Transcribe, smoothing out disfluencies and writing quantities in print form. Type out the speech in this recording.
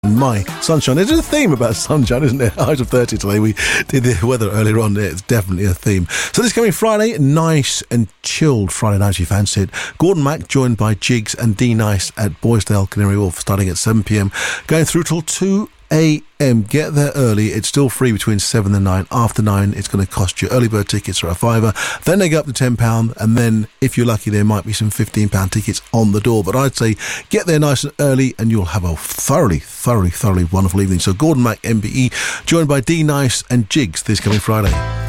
My sunshine. There's a theme about sunshine, isn't there? Highs of 30 today. We did the weather earlier on. It's definitely a theme. So this coming Friday, nice and chilled Friday night if you fancy it. Gordon Mac joined by Jigs and D Nice at Boysdale Canary Wharf starting at 7 p.m. going through till 2 a.m. Get there early. It's still free between 7 and 9. After 9, it's going to cost you. Early bird tickets are a £5. Then they go up to £10. And then, if you're lucky, there might be some £15 tickets on the door. But I'd say get there nice and early and you'll have a thoroughly wonderful evening. So Gordon Mac, MBE, joined by D Nice and Jigs this coming Friday.